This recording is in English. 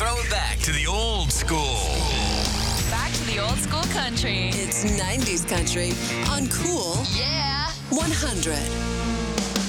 throw it back to the old school. Back to the old school country. It's 90s country on Cool Yeah. 100.